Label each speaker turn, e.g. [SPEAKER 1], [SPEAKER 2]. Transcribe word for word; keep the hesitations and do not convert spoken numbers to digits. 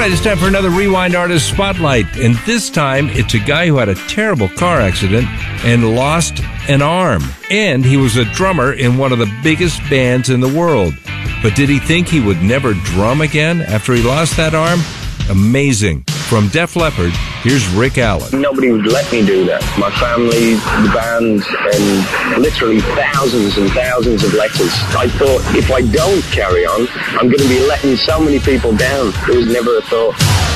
[SPEAKER 1] right, it's time for another Rewind Artist Spotlight. And this time, it's a guy who had a terrible car accident and lost an arm. And he was a drummer in one of the biggest bands in the world. But did he think he would never drum again after he lost that arm? Amazing. From Def Leppard, here's Rick Allen.
[SPEAKER 2] Nobody would let me do that. My family, the band, and literally thousands and thousands of letters. I thought, if I don't carry on, I'm going to be letting so many people down. It was never a thought.